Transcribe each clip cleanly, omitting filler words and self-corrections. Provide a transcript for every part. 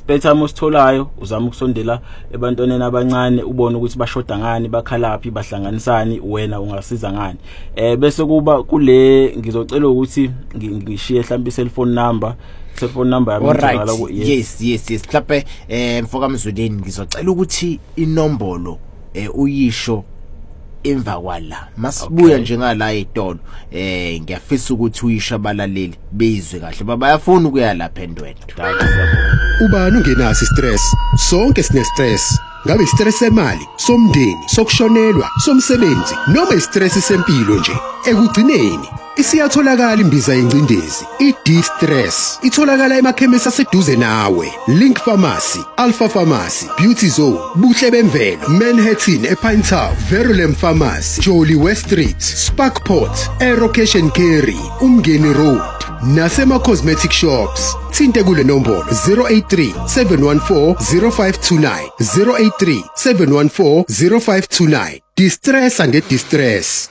spare time ositholayo uzama ukusondela ebantwaneni abancane ubone ukuthi bashoda ngani bakhalaphi bahlanganisani wena ungasiza ngani bese kuba kule ngizocela ukuthi ngishiye mhlawumbe cellphone number yami ngicela ku yes mhlawumbe mfoka Mzuleni ngizocela ukuthi inombolo uyisho emva kwala masibuya njengala etolo ngiyafisa ukuthi uyisho abalaleli bezwe kahle bayafuna ukuya lapha endwedwe ubani ungenaso stress sonke sine stress ngabe stress semali somndeni sokushonelwa somsebenzi noma istress sempilo nje ekugcineni isiyatholakala imbiza yencindezi i-D-Stress itholakala emakhemisi aseduze nawe Link Pharmacy, Alpha Pharmacy, Beauty Zone, Buhle Bemvelo, Manhattan ePine Town, Verulam Pharmacy, Jolly West Street, Sparkport, Aero Cash and Carry, Umngeni Road nasema cosmetic shops. Thinte kule nombolo 083 714 0529 083 714 0529. D-Stress and D-Stress.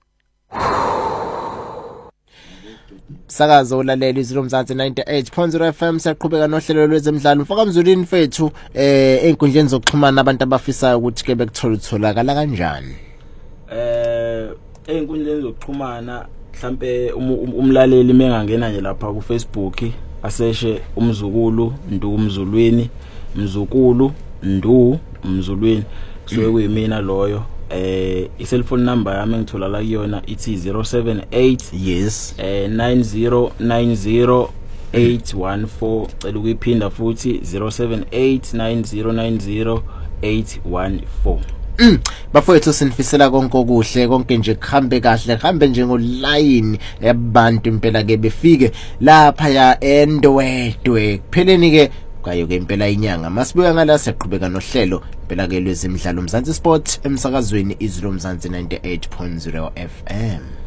Sakazo ulalela izilo Mzansi 98.0 FM siyaqhubeka nohlelo lwezemidlalo mfoka Mzuleni mfethu einkundleni zokuxhumana abantu abafisayo ukuthi ke bekutholakala kanjani einkundleni zokuxhumana mhlambe umlaleli mengangena nje lapha ku Facebook aseshe umzukulu Ndu Mzulweni mzukulu Ndu Mzulweni so kuyimina loyo i-cellphone number yami ngithola la kuyona ithi 078 yes 9090814 cela ukuyiphinda futhi 07890900814 bafowethu sinifisela konke okuhle konke nje kuhambe kahle kuhambe njengoline yabantu impela ke befike lapha ya endwedwe kupheleni ke kayo ke impela inyanga masibuya ngala siqhubeka nohlelo impela ke lwezimidlalo Mzansi Sport emsakazweni izilo Mzansi 98.0 FM.